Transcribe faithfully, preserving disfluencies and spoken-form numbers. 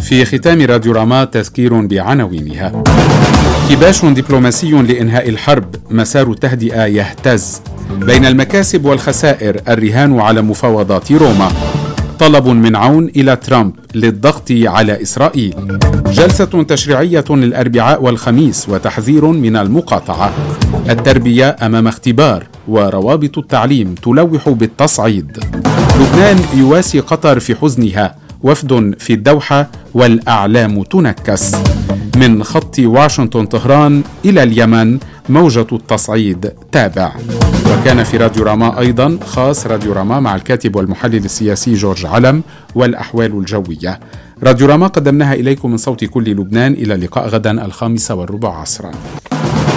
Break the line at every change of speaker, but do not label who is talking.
في ختام راديو راما تذكير بعناوينها. كباش دبلوماسي لإنهاء الحرب، مسار التهدئة يهتز. بين المكاسب والخسائر، الرهان على مفاوضات روما. طلب من عون إلى ترامب للضغط على إسرائيل. جلسة تشريعية الأربعاء والخميس وتحذير من المقاطعة. التربية أمام اختبار، وروابط التعليم تلوح بالتصعيد. لبنان يواسي قطر في حزنها، وفد في الدوحة والأعلام تنكس. من خط واشنطن طهران إلى اليمن، موجة التصعيد تابع. وكان في راديو راما أيضا خاص راديو راما مع الكاتب والمحلل السياسي جورج علم والأحوال الجوية. راديو راما قدمناها إليكم من صوت كل لبنان. إلى اللقاء غدا الخامسة والربع عصرا.